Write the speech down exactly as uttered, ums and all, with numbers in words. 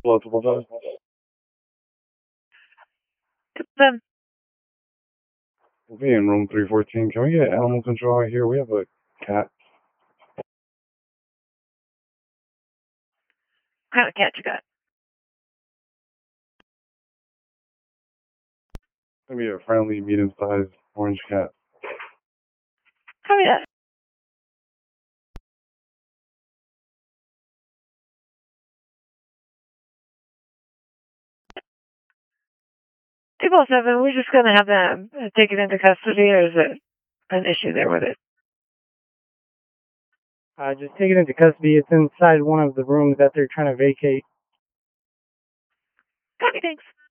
Multiple times. Then We'll be in room three fourteen. Can we get animal control out here? We have a cat. what kind of cat you got? It's gonna be a friendly, medium-sized orange cat. Copy that. People seven, we're just gonna have them take it into custody, or is it an issue there with it? Uh, just take it into custody. It's inside one of the rooms that they're trying to vacate. Copy, thanks.